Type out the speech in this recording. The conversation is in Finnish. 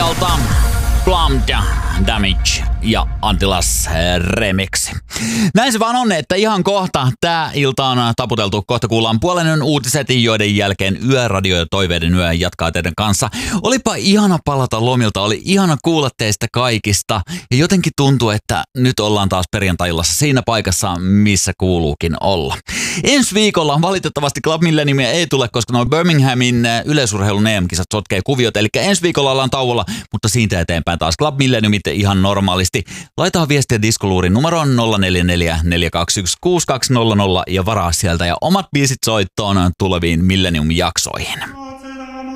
Antilalta Plumbed Damage ja Antilas Remix. Näin se vaan on, että ihan kohta tää ilta on taputeltu. Kohta kuullaan puolen yön uutiset, joiden jälkeen Yöradio ja Toiveiden yö jatkaa teidän kanssa. Olipa ihana palata lomilta, oli ihana kuulla teistä kaikista. Ja jotenkin tuntuu, että nyt ollaan taas perjantai-illassa siinä paikassa, missä kuuluukin olla. Ensi viikolla valitettavasti Club Millenniumia ei tule, koska nuo Birminghamin yleisurheilun EM-kisat sotkee kuviot. Eli ensi viikolla ollaan tauolla, mutta siitä eteenpäin taas Club Millenniumit ihan normaalisti. Laita viestiä Diskoluurin numeroon 044 421 6200 ja varaa sieltä ja omat biisit soittoon tuleviin Millennium-jaksoihin.